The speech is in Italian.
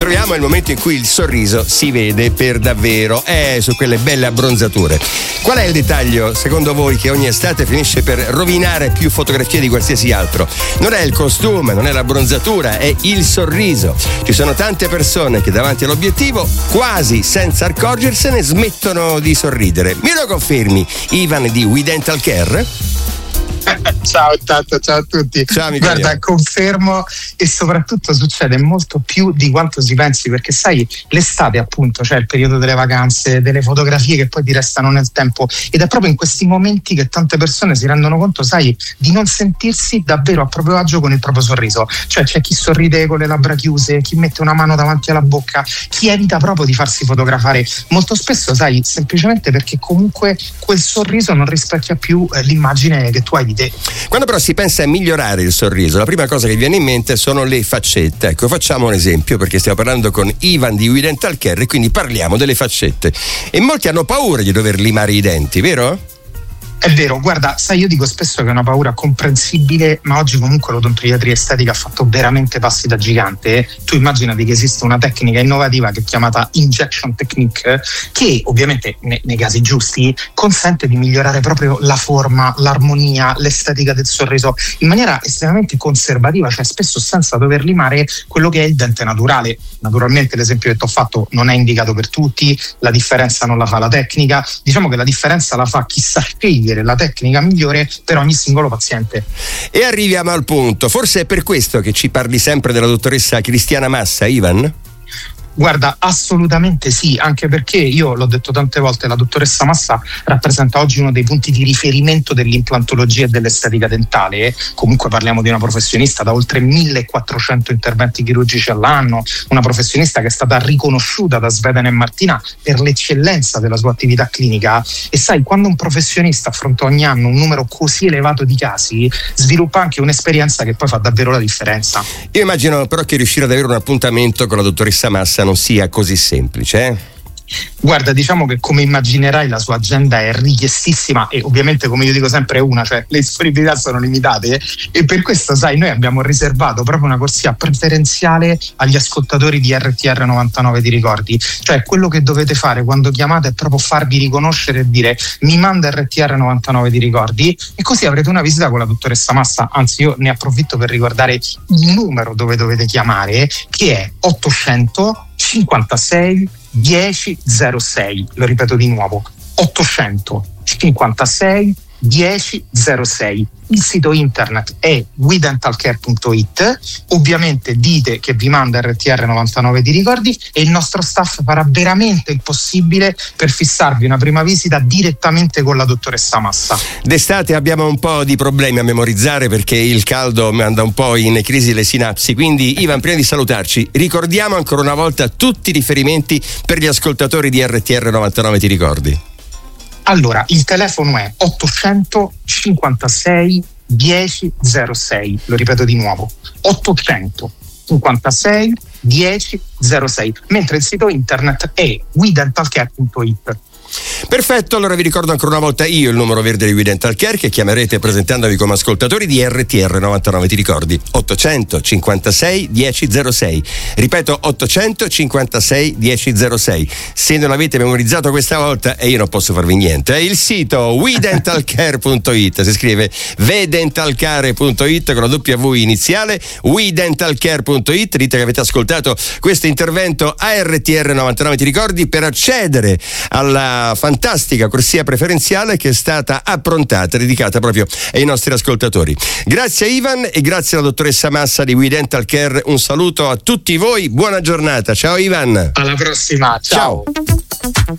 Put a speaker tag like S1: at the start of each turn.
S1: troviamo è il momento in cui il sorriso si vede per davvero, su quelle belle abbronzature. Qual è il dettaglio, secondo voi, che ogni estate finisce per rovinare più fotografie di qualsiasi altro? Non è il costume, non è l'abbronzatura, è il sorriso. Ci sono tante persone che davanti all'obiettivo, quasi senza accorgersene, smettono di sorridere. Me lo confermi, Ivan di We Dental Care?
S2: Ciao intanto, ciao a tutti.
S1: Ciao,
S2: guarda, confermo, e soprattutto succede molto più di quanto si pensi, perché sai, l'estate appunto, cioè il periodo delle vacanze, delle fotografie che poi ti restano nel tempo, ed è proprio in questi momenti che tante persone si rendono conto, sai, di non sentirsi davvero a proprio agio con il proprio sorriso. Cioè c'è chi sorride con le labbra chiuse, chi mette una mano davanti alla bocca, chi evita proprio di farsi fotografare, molto spesso, sai, semplicemente perché comunque quel sorriso non rispecchia più l'immagine che tu hai di te.
S1: Quando però si pensa a migliorare il sorriso, la prima cosa che viene in mente sono le faccette. Ecco, facciamo un esempio, perché stiamo parlando con Ivan di We Dental Care e quindi parliamo delle faccette. E molti hanno paura di dover limare i denti, vero?
S2: È vero, guarda, sai, io dico spesso che è una paura comprensibile, ma oggi comunque l'odontoiatria estetica ha fatto veramente passi da gigante. Tu immaginati che esiste una tecnica innovativa che è chiamata injection technique, che ovviamente nei casi giusti consente di migliorare proprio la forma, l'armonia, l'estetica del sorriso in maniera estremamente conservativa, cioè spesso senza dover limare quello che è il dente naturale. Naturalmente l'esempio che ti ho fatto non è indicato per tutti, la differenza non la fa la tecnica, diciamo che la differenza la fa chi sa scegliere la tecnica migliore per ogni singolo paziente.
S1: E arriviamo al punto, forse è per questo che ci parli sempre della dottoressa Cristiana Massa, Ivan?
S2: Guarda, assolutamente sì, anche perché io l'ho detto tante volte, la dottoressa Massa rappresenta oggi uno dei punti di riferimento dell'implantologia e dell'estetica dentale. Comunque parliamo di una professionista da oltre 1400 interventi chirurgici all'anno, una professionista che è stata riconosciuta da Sveden e Martina per l'eccellenza della sua attività clinica. E sai, quando un professionista affronta ogni anno un numero così elevato di casi, sviluppa anche un'esperienza che poi fa davvero la differenza.
S1: Io immagino però che riuscire ad avere un appuntamento con la dottoressa Massa non sia così semplice,
S2: Guarda, diciamo che come immaginerai la sua agenda è richiestissima e ovviamente, come io dico sempre, è una, cioè le disponibilità sono limitate, e per questo, sai, noi abbiamo riservato proprio una corsia preferenziale agli ascoltatori di RTR 99 di Ricordi. Cioè quello che dovete fare quando chiamate è proprio farvi riconoscere e dire: mi manda RTR 99 di Ricordi, e così avrete una visita con la dottoressa Massa. Anzi, io ne approfitto per ricordare il numero dove dovete chiamare, che è 800 56 10 06. Lo ripeto di nuovo: 800 56 10 06. Il sito internet è wedentalcare.it. Ovviamente dite che vi manda RTR 99 di Ricordi e il nostro staff farà veramente il possibile per fissarvi una prima visita direttamente con la dottoressa Massa.
S1: D'estate abbiamo un po' di problemi a memorizzare perché il caldo manda un po' in crisi le sinapsi, quindi Ivan, prima di salutarci, ricordiamo ancora una volta tutti i riferimenti per gli ascoltatori di RTR 99 di Ricordi.
S2: Allora, il telefono è 800 56 10 06. Lo ripeto di nuovo: 800 56 10 06. Mentre il sito internet è wedentalcare.it.
S1: Perfetto, allora vi ricordo ancora una volta io il numero verde di We Dental Care, che chiamerete presentandovi come ascoltatori di RTR 99, ti ricordi? 800 56 10 06. Ripeto, 800 56 10 06. Se non l'avete memorizzato questa volta, e io non posso farvi niente, è il sito wedentalcare.it, si scrive wedentalcare.it con la W iniziale, wedentalcare.it. Dite che avete ascoltato questo intervento a RTR 99, ti ricordi, per accedere alla fantastica corsia preferenziale che è stata approntata, dedicata proprio ai nostri ascoltatori. Grazie a Ivan e grazie alla dottoressa Massa di We Dental Care. Un saluto a tutti voi, buona giornata. Ciao Ivan.
S2: Alla prossima, ciao.